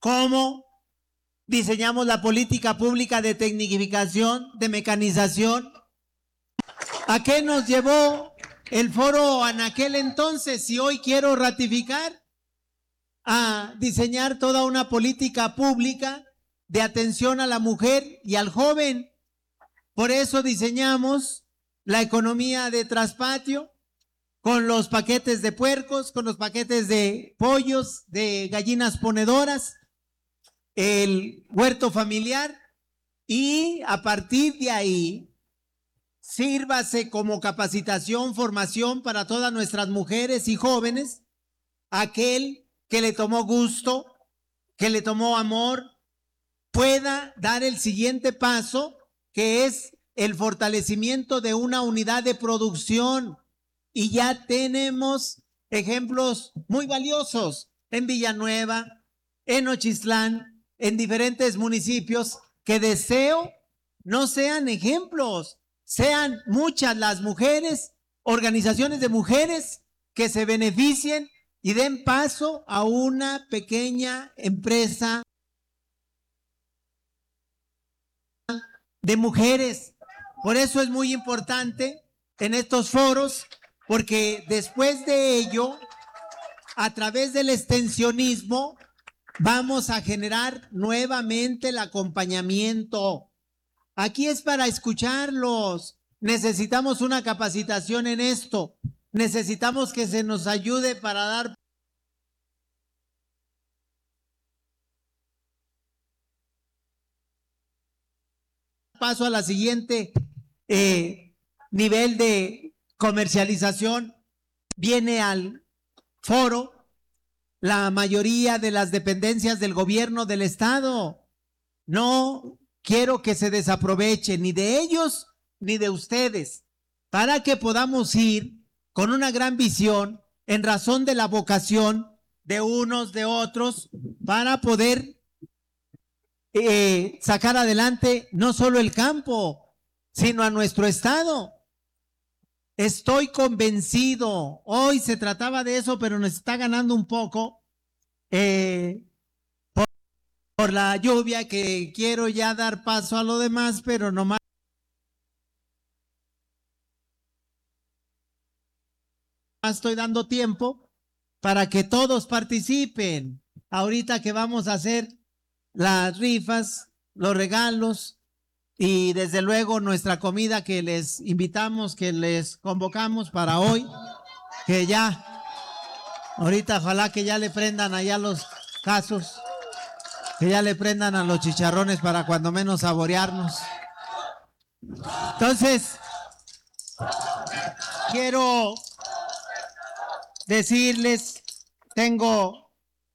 cómo diseñamos la política pública de tecnificación, de mecanización. ¿A qué nos llevó el foro en aquel entonces? Y hoy quiero ratificar a diseñar toda una política pública de atención a la mujer y al joven. Por eso diseñamos la economía de traspatio, con los paquetes de puercos, con los paquetes de pollos, de gallinas ponedoras, el huerto familiar, y a partir de ahí sírvase como capacitación, formación para todas nuestras mujeres y jóvenes, aquel que le tomó gusto, que le tomó amor, pueda dar el siguiente paso, que es el fortalecimiento de una unidad de producción. Y ya tenemos ejemplos muy valiosos en Villanueva, en Nochistlán, en diferentes municipios, que deseo no sean ejemplos, sean muchas las mujeres, organizaciones de mujeres que se beneficien y den paso a una pequeña empresa de mujeres. Por eso es muy importante en estos foros, porque después de ello, a través del extensionismo, vamos a generar nuevamente el acompañamiento. Aquí es para escucharlos. Necesitamos una capacitación en esto. Necesitamos que se nos ayude para dar paso a la siguiente nivel de comercialización. Viene al foro la mayoría de las dependencias del gobierno del estado. No quiero que se desaproveche ni de ellos ni de ustedes, para que podamos ir con una gran visión en razón de la vocación de unos, de otros, para poder sacar adelante no solo el campo, sino a nuestro estado. Estoy convencido, hoy se trataba de eso, pero nos está ganando un poco por la lluvia, que quiero ya dar paso a lo demás, pero nomás estoy dando tiempo para que todos participen. Ahorita que vamos a hacer las rifas, los regalos y desde luego nuestra comida, que les invitamos, que les convocamos para hoy, que ya ahorita ojalá que ya le prendan allá los casos, que ya le prendan a los chicharrones para cuando menos saborearnos. Entonces quiero decirles, tengo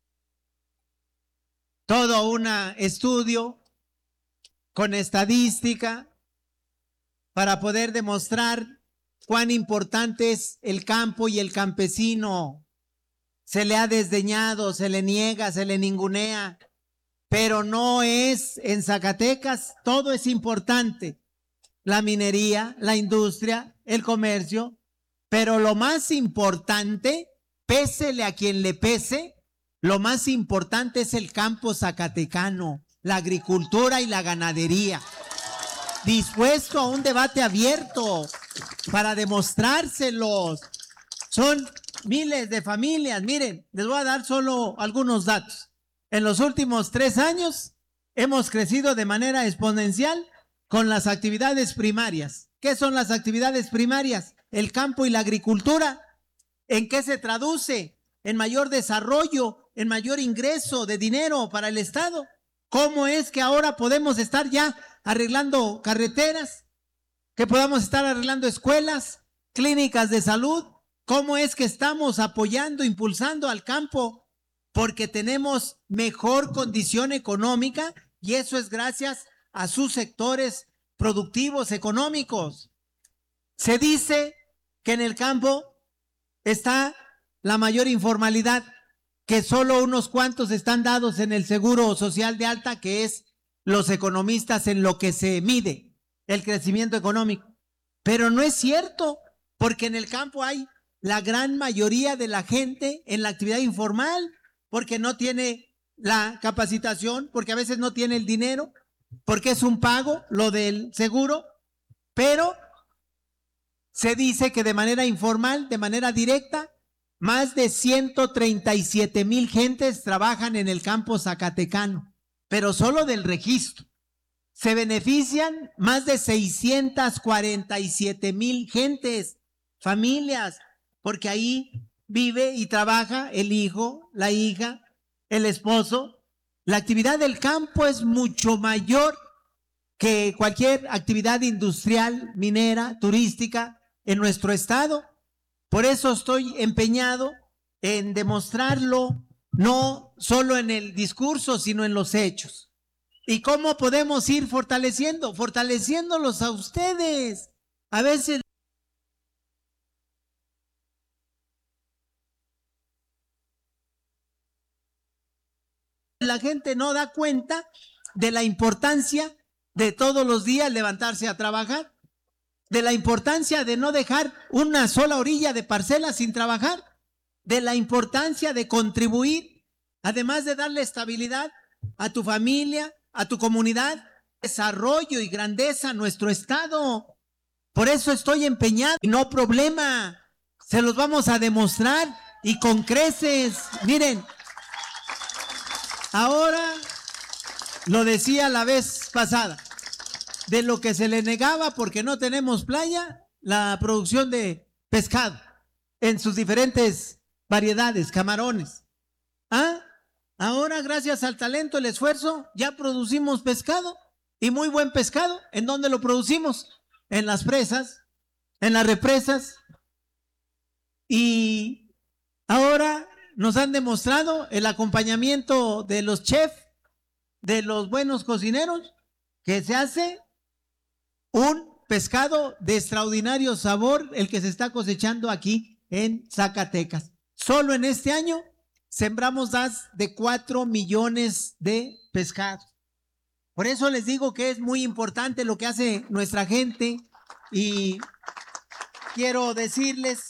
todo un estudio con estadística para poder demostrar cuán importante es el campo y el campesino. Se le ha desdeñado, se le niega, se le ningunea, pero no es en Zacatecas, todo es importante. La minería, la industria, el comercio, pero lo más importante, pésele a quien le pese, lo más importante es el campo zacatecano, la agricultura y la ganadería. Dispuesto a un debate abierto para demostrárselos. Son miles de familias. Miren, les voy a dar solo algunos datos. En los últimos 3 años hemos crecido de manera exponencial con las actividades primarias. ¿Qué son las actividades primarias? El campo y la agricultura. ¿En qué se traduce? En mayor desarrollo, en mayor ingreso de dinero para el Estado. ¿Cómo es que ahora podemos estar ya arreglando carreteras? ¿Que podamos estar arreglando escuelas, clínicas de salud? ¿Cómo es que estamos apoyando, impulsando al campo? Porque tenemos mejor condición económica, y eso es gracias a sus sectores productivos económicos. Se dice que en el campo está la mayor informalidad, que solo unos cuantos están dados en el seguro social de alta, que es los economistas en lo que se mide el crecimiento económico. Pero no es cierto, porque en el campo hay la gran mayoría de la gente en la actividad informal, porque no tiene la capacitación, porque a veces no tiene el dinero, porque es un pago, lo del seguro, pero se dice que de manera informal, de manera directa, más de 137,000 gentes trabajan en el campo zacatecano, pero solo del registro. Se benefician más de 647,000 gentes, familias, porque ahí vive y trabaja el hijo, la hija, el esposo. La actividad del campo es mucho mayor que cualquier actividad industrial, minera, turística en nuestro estado. Por eso estoy empeñado en demostrarlo, no solo en el discurso, sino en los hechos. ¿Y cómo podemos ir fortaleciendo? Fortaleciéndolos a ustedes. A veces la gente no da cuenta de la importancia de todos los días levantarse a trabajar, de la importancia de no dejar una sola orilla de parcela sin trabajar, de la importancia de contribuir, además de darle estabilidad a tu familia, a tu comunidad, desarrollo y grandeza a nuestro estado. Por eso estoy empeñado y no problema. Se los vamos a demostrar y con creces. Miren, ahora lo decía la vez pasada, de lo que se le negaba porque no tenemos playa, la producción de pescado en sus diferentes variedades, camarones. Ahora, gracias al talento, el esfuerzo, ya producimos pescado y muy buen pescado. ¿En dónde lo producimos? En las presas, en las represas. Y ahora nos han demostrado el acompañamiento de los chefs, de los buenos cocineros, que se hace un pescado de extraordinario sabor, el que se está cosechando aquí en Zacatecas. Solo en este año sembramos más de 4 millones de pescados. Por eso les digo que es muy importante lo que hace nuestra gente y quiero decirles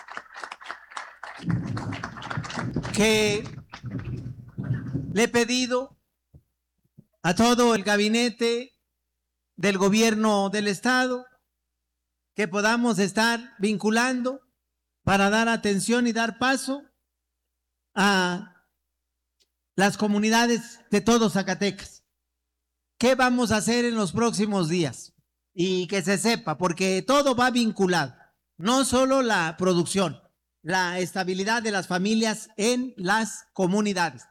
que le he pedido a todo el gabinete del gobierno del estado que podamos estar vinculando para dar atención y dar paso a las comunidades de todo Zacatecas. ¿Qué vamos a hacer en los próximos días? Y que se sepa, porque todo va vinculado, no solo la producción, la estabilidad de las familias en las comunidades.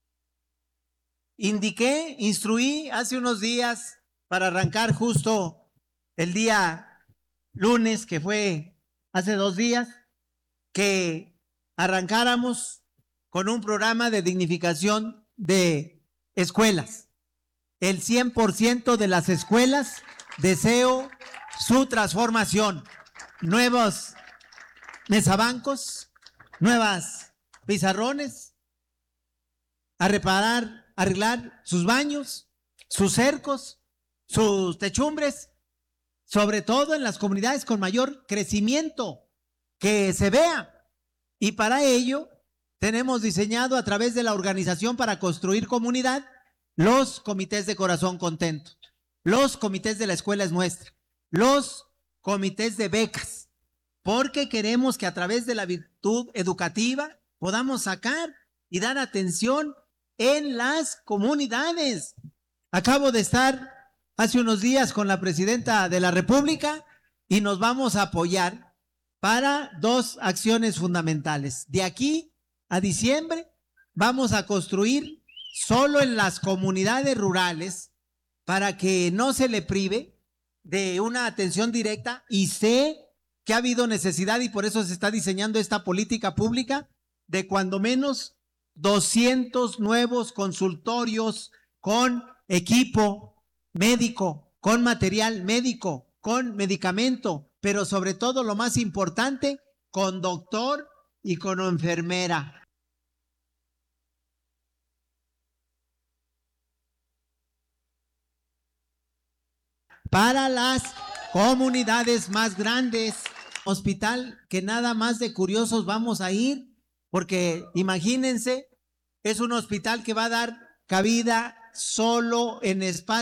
Instruí hace unos días para arrancar justo el día lunes, que fue hace 2 días, que arrancáramos con un programa de dignificación de escuelas. El 100% de las escuelas deseo su transformación. Nuevos mesabancos, nuevas pizarrones, a reparar, arreglar sus baños, sus cercos, sus techumbres, sobre todo en las comunidades con mayor crecimiento, que se vea. Y para ello tenemos diseñado a través de la Organización para Construir Comunidad los comités de Corazón Contento, los comités de La Escuela es Nuestra, los comités de becas, porque queremos que a través de la virtud educativa podamos sacar y dar atención en las comunidades. Acabo de estar hace unos días con la presidenta de la República y nos vamos a apoyar para 2 acciones fundamentales. De aquí a diciembre vamos a construir solo en las comunidades rurales para que no se le prive de una atención directa, y sé que ha habido necesidad y por eso se está diseñando esta política pública de cuando menos 200 nuevos consultorios con equipo médico, con material médico, con medicamento, pero sobre todo lo más importante, con doctor y con enfermera. Para las comunidades más grandes, hospital que nada más de curiosos vamos a ir, porque imagínense Es un hospital que va a dar cabida solo en espacio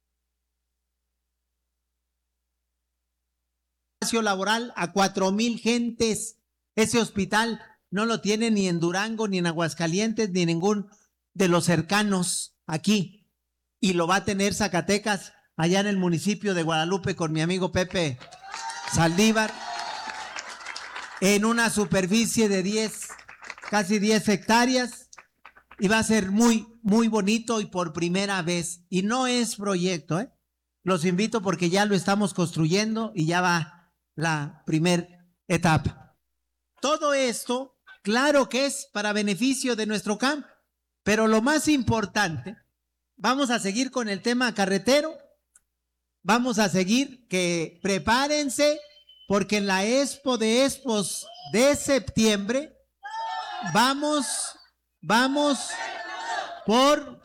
laboral a 4,000 gentes. Ese hospital no lo tiene ni en Durango, ni en Aguascalientes, ni en ningún de los cercanos aquí. Y lo va a tener Zacatecas, allá en el municipio de Guadalupe, con mi amigo Pepe Saldívar, en una superficie de casi 10 hectáreas, y va a ser muy, muy bonito y por primera vez. Y no es proyecto, los invito porque ya lo estamos construyendo y ya va la primera etapa. Todo esto, claro que es para beneficio de nuestro campo, pero lo más importante, vamos a seguir con el tema carretero, vamos a seguir, que prepárense, porque en la Expo de Expos de septiembre vamos por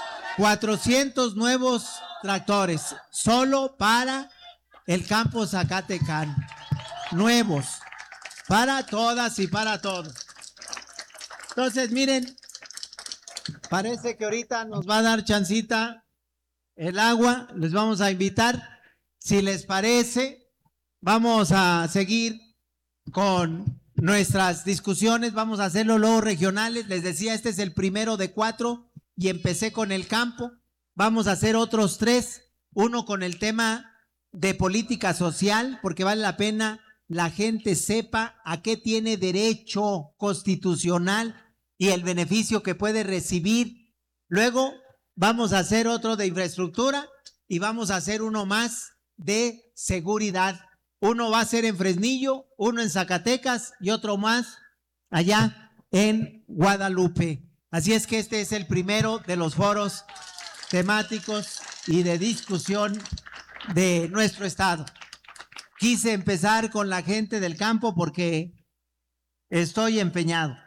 400 nuevos tractores, solo para el campo zacatecano, nuevos, para todas y para todos. Entonces, miren, parece que ahorita nos va a dar chancita el agua, les vamos a invitar, si les parece, vamos a seguir con nuestras discusiones, vamos a hacerlo luego regionales. Les decía, este es el primero de 4 y empecé con el campo. Vamos a hacer otros 3, uno con el tema de política social, porque vale la pena la gente sepa a qué tiene derecho constitucional y el beneficio que puede recibir. Luego vamos a hacer otro de infraestructura y vamos a hacer uno más de seguridad. Uno va a ser en Fresnillo, uno en Zacatecas y otro más allá en Guadalupe. Así es que este es el primero de los foros temáticos y de discusión de nuestro estado. Quise empezar con la gente del campo porque estoy empeñado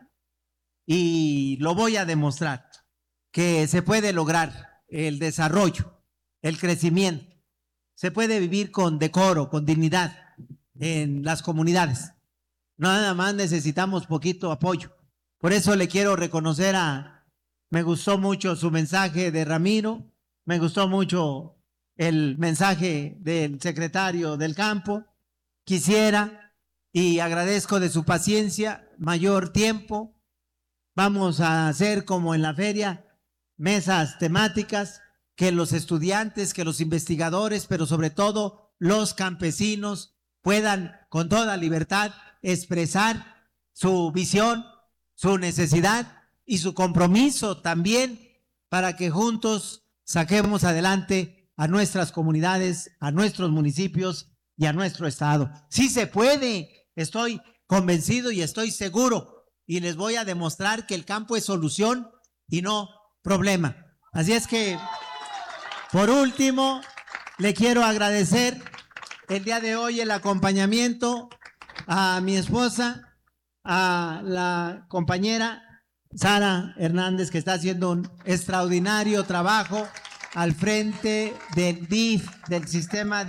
y lo voy a demostrar, que se puede lograr el desarrollo, el crecimiento. Se puede vivir con decoro, con dignidad en las comunidades. Nada más necesitamos poquito apoyo. Por eso le quiero reconocer me gustó mucho su mensaje de Ramiro, me gustó mucho el mensaje del secretario del campo. Quisiera y agradezco de su paciencia, mayor tiempo. Vamos a hacer como en la feria, mesas temáticas, que los estudiantes, que los investigadores, pero sobre todo los campesinos puedan con toda libertad expresar su visión, su necesidad y su compromiso también, para que juntos saquemos adelante a nuestras comunidades, a nuestros municipios y a nuestro estado. Sí se puede, estoy convencido y estoy seguro, y les voy a demostrar que el campo es solución y no problema. Así es que, por último, le quiero agradecer el día de hoy el acompañamiento a mi esposa, a la compañera Sara Hernández, que está haciendo un extraordinario trabajo al frente del DIF, del sistema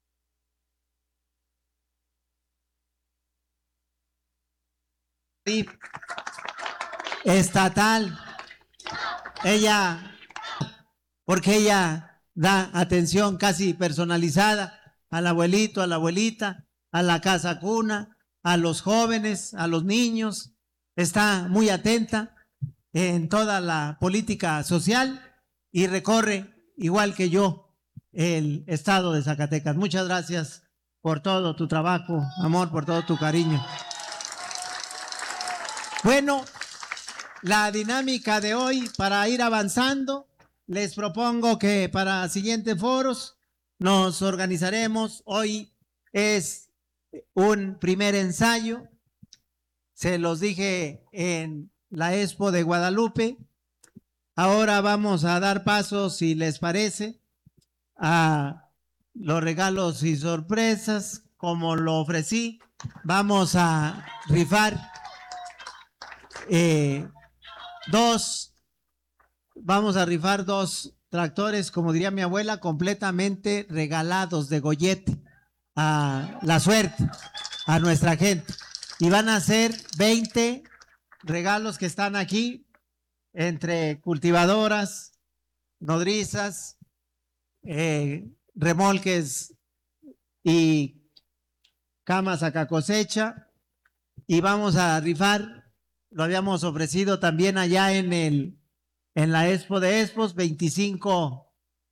DIF estatal. Porque ella da atención casi personalizada al abuelito, a la abuelita, a la casa cuna, a los jóvenes, a los niños. Está muy atenta en toda la política social y recorre, igual que yo, el estado de Zacatecas. Muchas gracias por todo tu trabajo, amor, por todo tu cariño. Bueno, la dinámica de hoy, para ir avanzando, les propongo que para siguientes foros nos organizaremos. Hoy es un primer ensayo, se los dije en la Expo de Guadalupe. Ahora vamos a dar paso, si les parece, a los regalos y sorpresas, como lo ofrecí. Vamos a rifar dos tractores, como diría mi abuela, completamente regalados de gollete, a la suerte, a nuestra gente. Y van a ser 20 regalos que están aquí. entre cultivadoras, nodrizas, remolques y camas a cosecha, y vamos a rifar, lo habíamos ofrecido también allá en la Expo de Expos, 25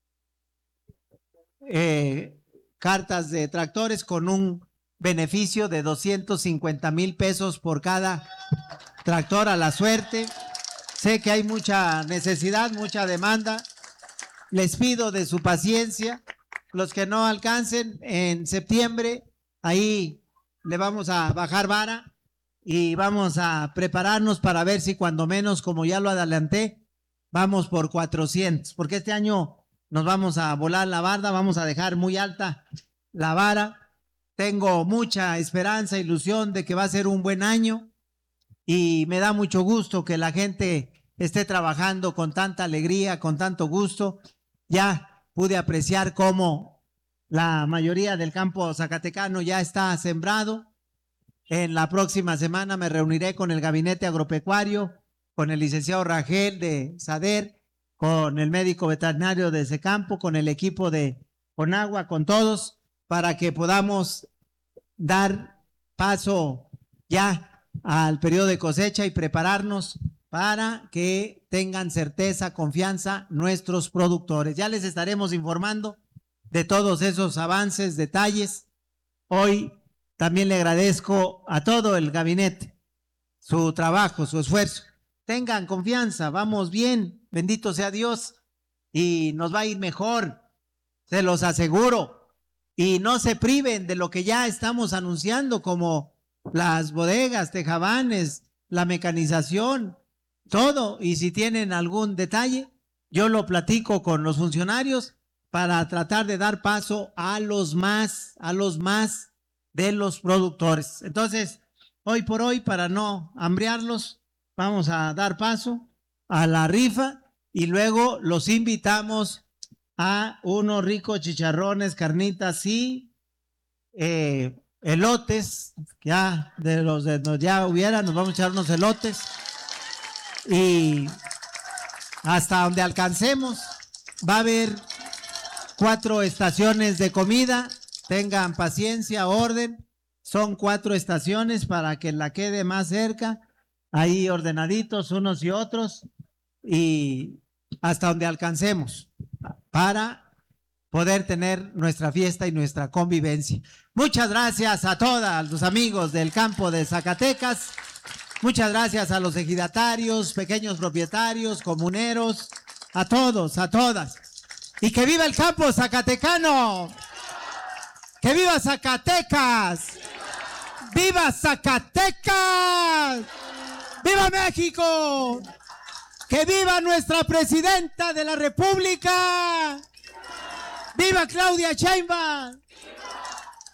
cartas de tractores con un beneficio de 250,000 pesos por cada tractor a la suerte. Sé que hay mucha necesidad, mucha demanda. Les pido de su paciencia. Los que no alcancen en septiembre, ahí le vamos a bajar vara y vamos a prepararnos para ver si cuando menos, como ya lo adelanté, vamos por 400, porque este año nos vamos a volar la barda, vamos a dejar muy alta la vara. Tengo mucha esperanza, ilusión de que va a ser un buen año y me da mucho gusto que la gente esté trabajando con tanta alegría, con tanto gusto. Ya pude apreciar cómo la mayoría del campo zacatecano ya está sembrado. En la próxima semana me reuniré con el gabinete agropecuario, con el licenciado Rangel de SADER, con el médico veterinario de ese campo, con el equipo de Conagua, con todos, para que podamos dar paso ya al periodo de cosecha y prepararnos para que tengan certeza, confianza nuestros productores. Ya les estaremos informando de todos esos avances, detalles. Hoy también le agradezco a todo el gabinete su trabajo, su esfuerzo. Tengan confianza, vamos bien, bendito sea Dios, y nos va a ir mejor, se los aseguro. Y no se priven de lo que ya estamos anunciando, como las bodegas, tejabanes, la mecanización, todo. Y si tienen algún detalle, yo lo platico con los funcionarios para tratar de dar paso a los más de los productores. Entonces, hoy por hoy, para no hambriarlos, vamos a dar paso a la rifa y luego los invitamos a unos ricos chicharrones, carnitas y elotes. Ya de los de ya hubiera, nos vamos a echar unos elotes y hasta donde alcancemos. Va a haber 4 estaciones de comida. Tengan paciencia, orden. Son 4 estaciones para que la quede más cerca, ahí ordenaditos unos y otros, y hasta donde alcancemos para poder tener nuestra fiesta y nuestra convivencia. Muchas gracias a todos los amigos del campo de Zacatecas. Muchas gracias a los ejidatarios, pequeños propietarios, comuneros, a todos, a todas. Y que viva el campo zacatecano. ¡Que viva Zacatecas! ¡Viva Zacatecas! ¡Viva México! ¡Que viva nuestra presidenta de la República! ¡Viva Claudia Sheinbaum!